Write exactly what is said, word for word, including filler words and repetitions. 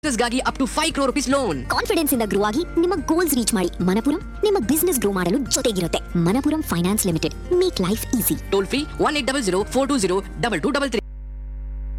ಗಾಗಿ up to five crore rupees loan. Confidence ಇಂದ grow ಆಗಿ ನಿಮ್ಮ ಗೋಲ್ಸ್ ರೀಚ್ ಮಾಡಿ. ಮನಪುರಂ ನಿಮ್ಮ ಬಿಸ್ನೆಸ್ ಗ್ರೋ ಮಾಡಲು ಜೊತೆಗಿರುತ್ತೆ. Manappuram finance limited, make life easy. Toll free one eight double zero four two zero double two double three.